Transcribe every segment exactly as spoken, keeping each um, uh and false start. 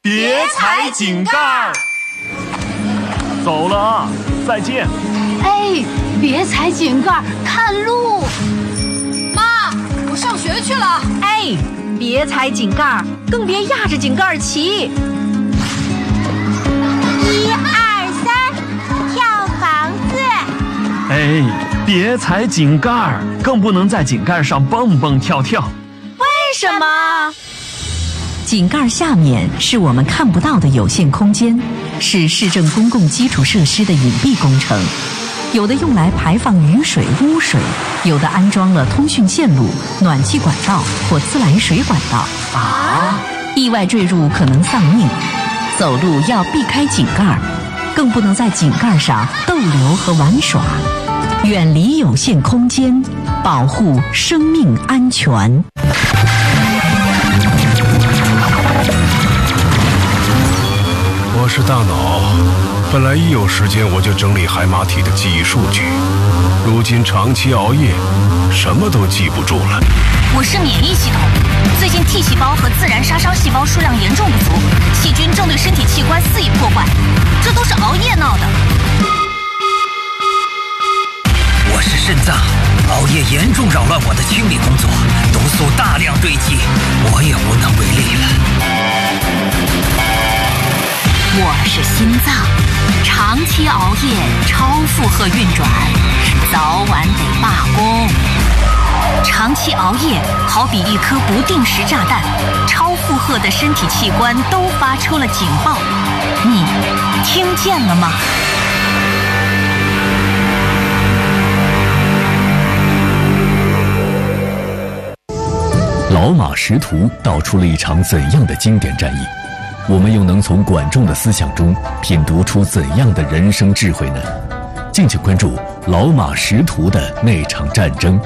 别踩井盖儿。走了啊，再见。 哎，别踩井盖，看路。 妈，我上学去了。 哎，别踩井盖，更别压着井盖骑。 一二三，跳房子。 哎，别踩井盖，更不能在井盖上蹦蹦跳跳。 为什么？ 井盖下面是我们看不到的有限空间，是市政公共基础设施的隐蔽工程。有的用来排放雨水、污水，有的安装了通讯线路、暖气管道或自来水管道。 啊！ 意外坠入可能丧命，走路要避开井盖，更不能在井盖上逗留和玩耍。远离有限空间，保护生命安全。 我是大脑，本来一有时间我就整理海马体的记忆数据，如今长期熬夜，什么都记不住了。 我是免疫系统，最近 T 细胞和自然杀伤细胞数量严重不足，细菌正对身体器官肆意破坏，这都是熬夜闹的。 我是肾脏，熬夜严重扰乱我的清理工作，毒素大量堆积，我也无能为力了。 我是心脏，长期熬夜、超负荷运转，早晚得罢工。长期熬夜好比一颗不定时炸弹，超负荷的身体器官都发出了警报，你听见了吗？ 老马识途道出了一场怎样的经典战役？我们又能从管仲的思想中品读出怎样的人生智慧呢？敬请关注老马识途的那场战争。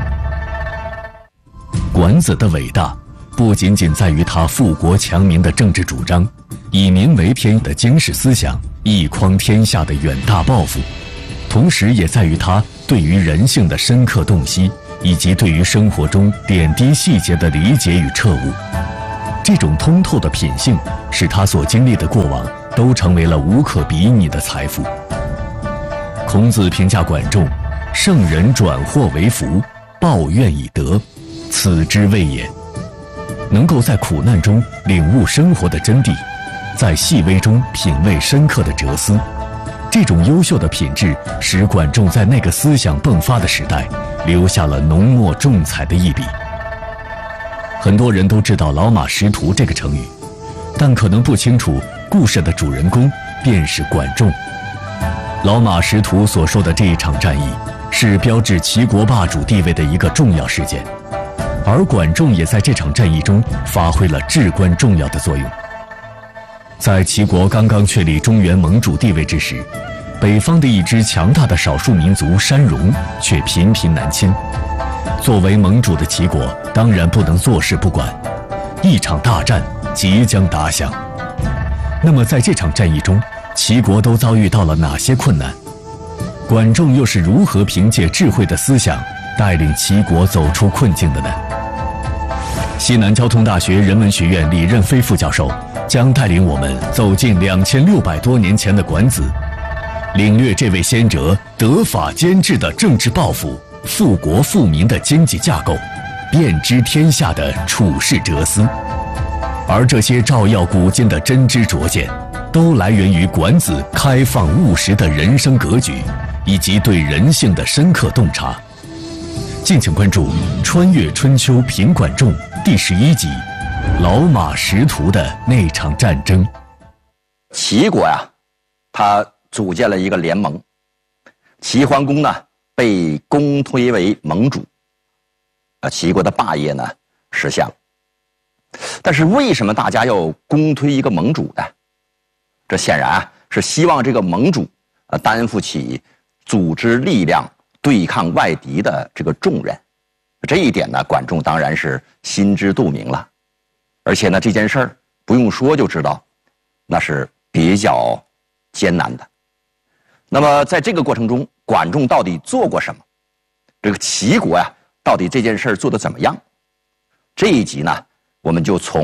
管子的伟大不仅仅在于他富国强民的政治主张，以民为天的经世思想，一匡天下的远大抱负，同时也在于他对于人性的深刻洞悉，以及对于生活中点滴细节的理解与彻悟。这种通透的品性，使他所经历的过往都成为了无可比拟的财富。孔子评价管仲：圣人转祸为福，报怨以德，此之谓也。能够在苦难中领悟生活的真谛，在细微中品味深刻的哲思，这种优秀的品质使管仲在那个思想迸发的时代留下了浓墨重彩的一笔。很多人都知道老马识途这个成语，但可能不清楚故事的主人公便是管仲。老马识途所说的这一场战役是标志齐国霸主地位的一个重要事件，而管仲也在这场战役中发挥了至关重要的作用。在齐国刚刚确立中原盟主地位之时，北方的一支强大的少数民族山戎却频频南侵。作为盟主的齐国当然不能坐视不管，一场大战即将打响。那么在这场战役中，齐国都遭遇到了哪些困难？管仲又是如何凭借智慧的思想带领齐国走出困境的呢？西南交通大学人文学院李任飞副教授将带领我们走进两千六百多年前的管子，领略这位先哲德法兼治的政治抱负，富国富民的经济架构，遍知天下的处世哲思。而这些照耀古今的真知灼见，都来源于管子开放务实的人生格局，以及对人性的深刻洞察。敬请关注《穿越春秋评管仲》第十一集《老马识途的那场战争》。 齐国呀，他组建了一个联盟，齐桓公呢被公推为盟主，啊，齐国的霸业呢实现了。但是为什么大家要公推一个盟主呢？这显然啊是希望这个盟主啊担负起组织力量对抗外敌的这个重任。这一点呢，管仲当然是心知肚明了。而且呢，这件事儿不用说就知道，那是比较艰难的。那么在这个过程中，管仲到底做过什么？这个齐国呀，到底这件事儿做得怎么样？这一集呢，我们就从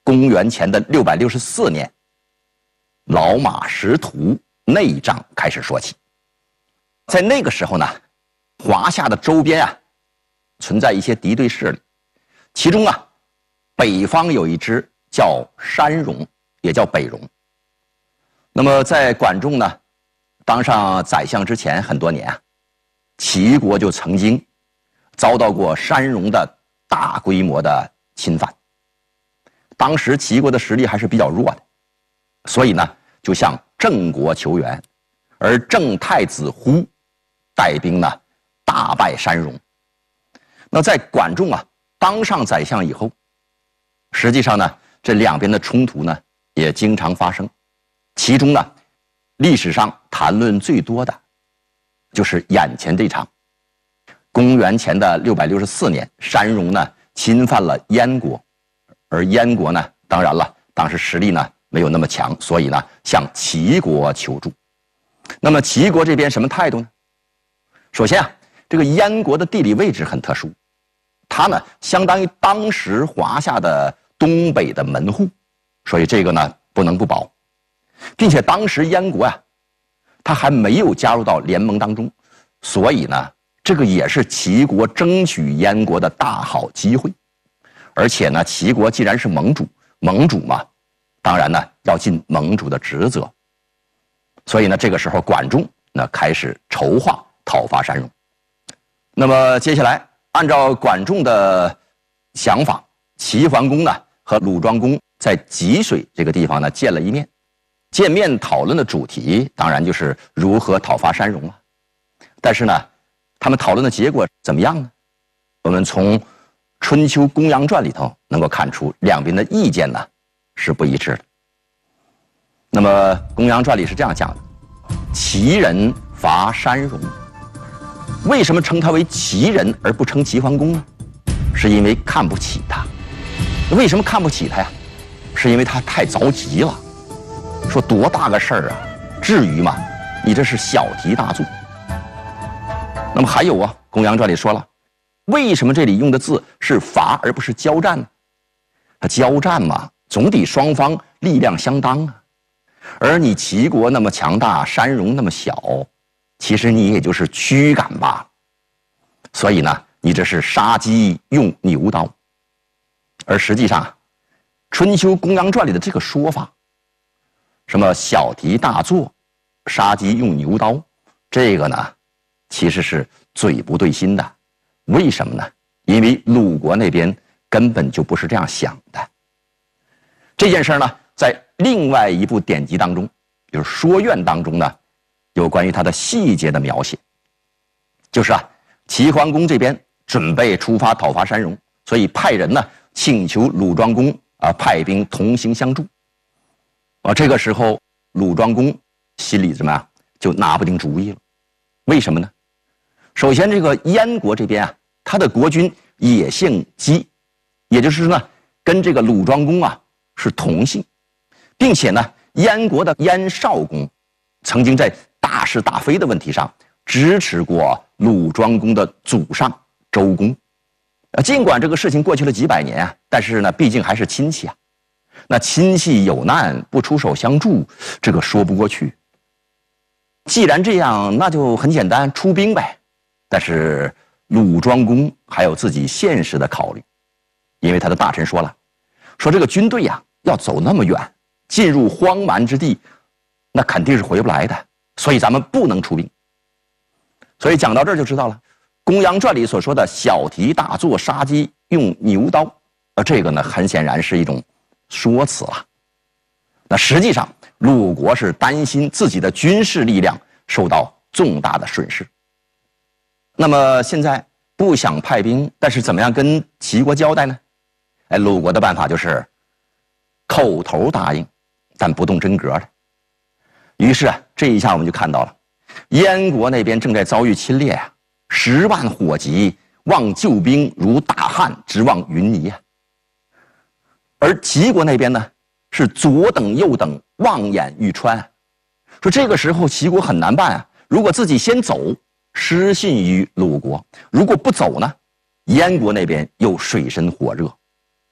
公元前的六百六十四年，老马识途内战开始说起。在那个时候呢，华夏的周边啊，存在一些敌对势力，其中啊，北方有一支叫山戎，也叫北戎。那么在管仲呢当上宰相之前很多年啊，齐国就曾经遭到过山戎的大规模的侵犯。当时齐国的实力还是比较弱的，所以呢就向郑国求援，而郑太子忽带兵呢大败山戎。那在管仲啊当上宰相以后，实际上呢这两边的冲突呢也经常发生，其中呢历史上谈论最多的就是眼前这场。公元前的六百六十四年，山戎呢侵犯了燕国，而燕国呢当然了当时实力呢没有那么强，所以呢向齐国求助。那么齐国这边什么态度呢？首先啊这个燕国的地理位置很特殊，它呢相当于当时华夏的东北的门户，所以这个呢不能不保。并且当时燕国啊它还没有加入到联盟当中，所以呢这个也是齐国争取燕国的大好机会。而且呢齐国既然是盟主，盟主嘛当然呢要尽盟主的职责，所以呢这个时候管仲呢开始筹划讨伐山戎。那么接下来按照管仲的想法，齐桓公呢和鲁庄公在济水这个地方呢见了一面，见面讨论的主题当然就是如何讨伐山戎了。但是呢他们讨论的结果怎么样呢？我们从春秋公羊传里头能够看出两边的意见呢是不一致的。那么公羊传里是这样讲的：齐人伐山戎。为什么称他为齐人而不称齐桓公呢？是因为看不起他。为什么看不起他呀？是因为他太着急了，说多大个事儿啊，至于吗？你这是小题大做。那么还有啊，公羊传里说了，为什么这里用的字是伐而不是交战呢？他交战嘛，总得双方力量相当啊。而你齐国那么强大，山戎那么小，其实你也就是驱赶罢了。所以呢，你这是杀鸡用牛刀。而实际上，春秋公羊传里的这个说法，什么小题大做，杀鸡用牛刀，这个呢其实是嘴不对心的。为什么呢？因为鲁国那边根本就不是这样想的。这件事呢在另外一部典籍当中，就是《说苑》当中呢有关于它的细节的描写。就是啊齐桓公这边准备出发讨伐山戎，所以派人呢请求鲁庄公啊派兵同行相助。啊这个时候鲁庄公心里怎么样就拿不定主意了。为什么呢？首先这个燕国这边啊他的国君也姓姬，也就是呢跟这个鲁庄公啊是同姓，并且呢燕国的燕少公曾经在大是大非的问题上支持过鲁庄公的祖上周公。啊，尽管这个事情过去了几百年啊，但是呢毕竟还是亲戚啊。那亲戚有难不出手相助，这个说不过去。既然这样，那就很简单，出兵呗。但是鲁庄公还有自己现实的考虑，因为他的大臣说了，说这个军队呀、啊、要走那么远，进入荒蛮之地，那肯定是回不来的，所以咱们不能出兵。所以讲到这儿就知道了，公羊传里所说的小题大做，杀鸡用牛刀，呃，这个呢很显然是一种说辞了。那实际上鲁国是担心自己的军事力量受到重大的损失。那么现在不想派兵，但是怎么样跟齐国交代呢？哎，鲁国的办法就是口头答应，但不动真格的。于是啊，这一下我们就看到了，燕国那边正在遭遇侵略啊，十万火急，望救兵如大旱，直望云霓啊。而齐国那边呢，是左等右等，望眼欲穿。说这个时候齐国很难办啊，如果自己先走，失信于鲁国；如果不走呢，燕国那边又水深火热。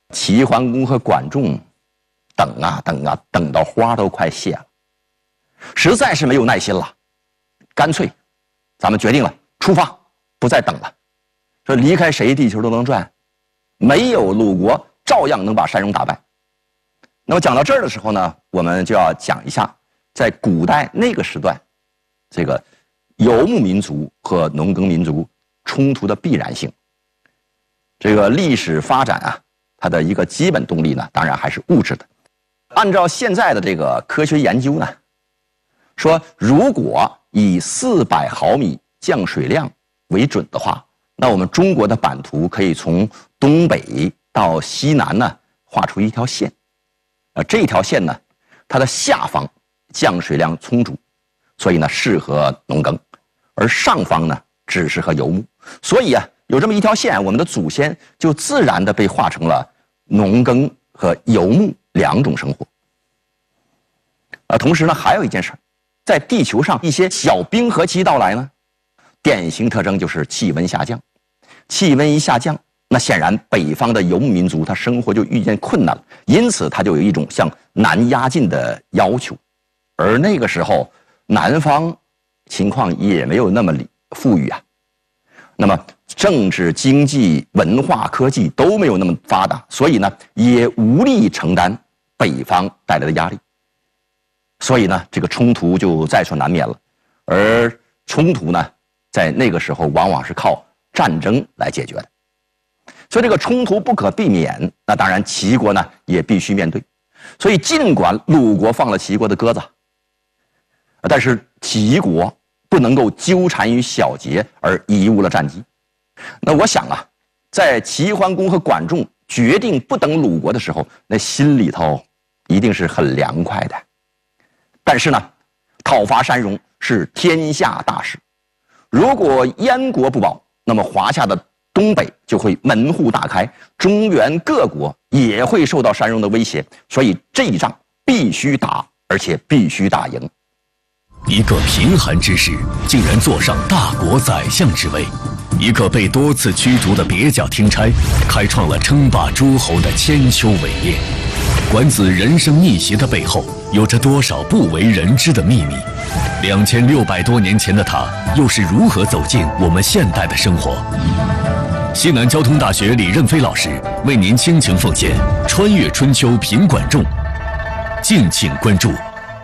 齐桓公和管仲等啊等啊，等到花都快谢了，实在是没有耐心了，干脆咱们决定了出发，不再等了。说离开谁地球都能转，没有鲁国照样能把山戎打败。那么讲到这儿的时候呢，我们就要讲一下在古代那个时段，这个游牧民族和农耕民族冲突的必然性。这个历史发展啊，它的一个基本动力呢，当然还是物质的。按照现在的这个科学研究呢，说如果以四百毫米降水量为准的话，那我们中国的版图可以从东北到西南呢画出一条线。呃，这条线呢，它的下方降水量充足，所以呢适合农耕，而上方呢只适合游牧。所以啊，有这么一条线，我们的祖先就自然的被划成了农耕和游牧两种生活。啊，同时呢，还有一件事，在地球上一些小冰河期到来呢，典型特征就是气温下降。气温一下降，那显然北方的游牧民族他生活就遇见困难了，因此他就有一种向南压进的要求。而那个时候，南方情况也没有那么富裕啊。那么政治、经济、文化、科技都没有那么发达，所以呢，也无力承担北方带来的压力。所以呢，这个冲突就在所难免了。而冲突呢，在那个时候往往是靠战争来解决的。所以这个冲突不可避免，那当然齐国呢也必须面对。所以尽管鲁国放了齐国的鸽子，但是齐国不能够纠缠于小节而贻误了战机。那我想啊，在齐桓公和管仲决定不等鲁国的时候，那心里头一定是很凉快的。但是呢，讨伐山戎是天下大事，如果燕国不保，那么华夏的东北就会门户大开，中原各国也会受到山戎的威胁，所以这一仗必须打，而且必须打赢。 一个贫寒之士竟然坐上大国宰相之位，一个被多次驱逐的蹩脚听差，开创了称霸诸侯的千秋伟业。管子人生逆袭的背后，有着多少不为人知的秘密？两千六百多年前的他，又是如何走进我们现代的生活？西南交通大学李任飞老师为您倾情奉献《穿越春秋品管仲》，敬请关注。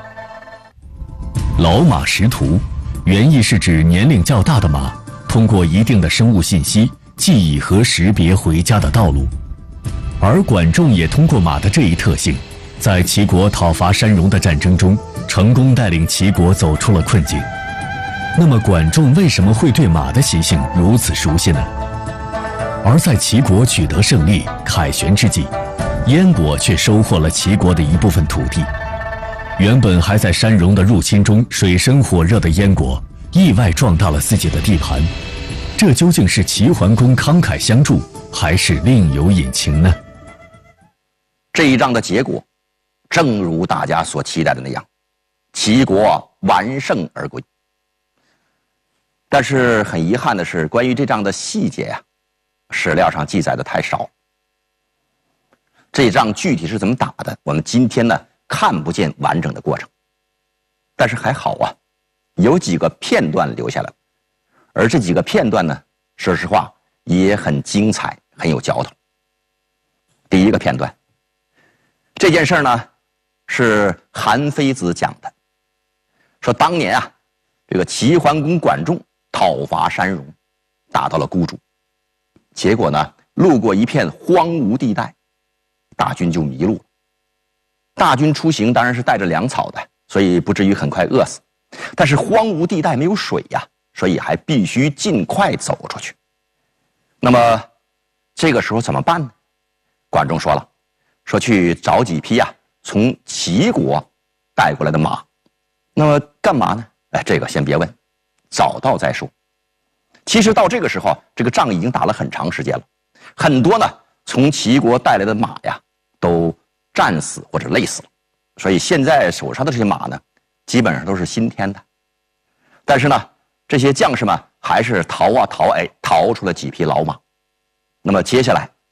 老马识途，原意是指年龄较大的马通过一定的生物信息记忆和识别回家的道路。而管仲也通过马的这一特性，在齐国讨伐山戎的战争中，成功带领齐国走出了困境。那么管仲为什么会对马的习性如此熟悉呢？而在齐国取得胜利、凯旋之际，燕国却收获了齐国的一部分土地。原本还在山戎的入侵中水深火热的燕国，意外壮大了自己的地盘。这究竟是齐桓公慷慨相助，还是另有隐情呢？ 这一仗的结果，正如大家所期待的那样，齐国完胜而归。但是很遗憾的是，关于这仗的细节呀、啊，史料上记载的太少。这仗具体是怎么打的，我们今天呢看不见完整的过程。但是还好啊，有几个片段留下来了，而这几个片段呢，说实话也很精彩，很有嚼头。第一个片段，这件事呢是韩非子讲的，说当年啊，这个齐桓公管仲讨伐山戎，打到了孤竹，结果呢路过一片荒芜地带，大军就迷路了。大军出行当然是带着粮草的，所以不至于很快饿死，但是荒芜地带没有水呀、啊，所以还必须尽快走出去。那么这个时候怎么办呢？管仲说了，说去找几匹呀、啊、从齐国带过来的马。那么干嘛呢？哎，这个先别问，找到再说。其实到这个时候，这个仗已经打了很长时间了，很多呢从齐国带来的马呀都战死或者累死了，所以现在手上的这些马呢，基本上都是新添的。但是呢，这些将士们还是逃啊逃，哎，逃出了几匹老马。那么接下来，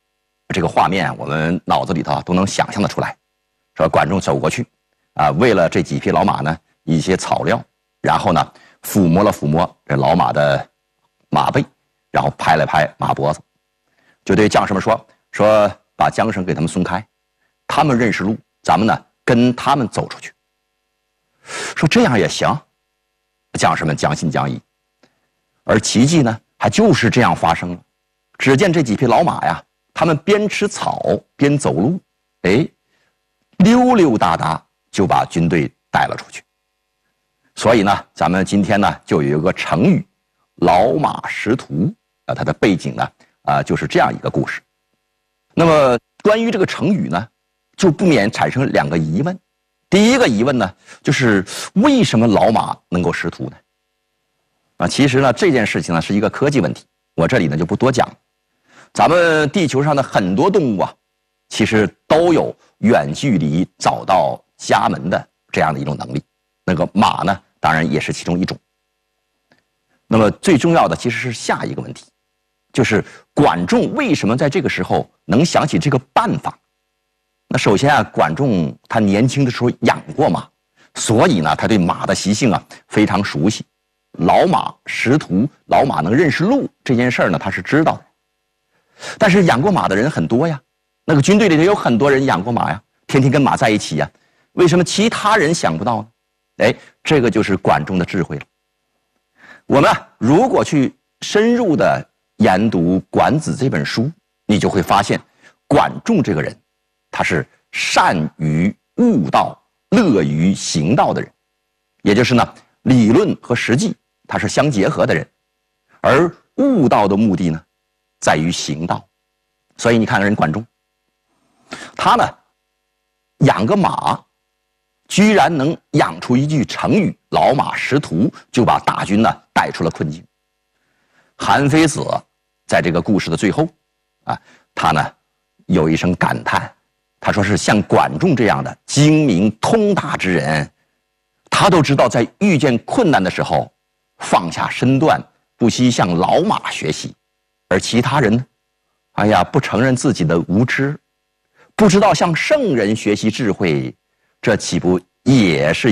这个画面我们脑子里头都能想象得出来。说管仲走过去，啊，喂了这几匹老马呢一些草料，然后呢抚摸了抚摸这老马的马背，然后拍了拍马脖子，就对将士们说：“说把缰绳给他们松开，他们认识路，咱们呢跟他们走出去。”说这样也行，将士们将信将疑。而奇迹呢，还就是这样发生了。只见这几匹老马呀，他们边吃草边走路，哎，溜溜达达就把军队带了出去。所以呢，咱们今天呢就有一个成语“老马识途”啊，它的背景呢啊就是这样一个故事。那么关于这个成语呢，就不免产生两个疑问。第一个疑问呢，就是为什么老马能够识途呢？啊，其实呢这件事情呢是一个科技问题，我这里呢就不多讲。咱们地球上的很多动物啊，其实都有远距离找到家门的这样的一种能力。那个马呢，当然也是其中一种。那么最重要的其实是下一个问题，就是管仲为什么在这个时候能想起这个办法？那首先啊，管仲他年轻的时候养过马，所以呢，他对马的习性啊非常熟悉。老马识途，老马能认识路这件事儿呢，他是知道的。但是养过马的人很多呀，那个军队里头有很多人养过马呀，天天跟马在一起呀，为什么其他人想不到呢？哎，这个就是管仲的智慧了。我们啊，如果去深入的研读《管子》这本书，你就会发现，管仲这个人，他是善于悟道、乐于行道的人，也就是呢，理论和实际他是相结合的人，而悟道的目的呢，在于行道。所以你看看人管仲，他呢养个马，居然能养出一句成语“老马识途”，就把大军呢带出了困境。韩非子在这个故事的最后啊，他呢有一声感叹，他说是像管仲这样的精明通达之人，他都知道在遇见困难的时候放下身段，不惜向老马学习。而其他人呢，哎呀，不承认自己的无知，不知道向圣人学习智慧，这岂不也是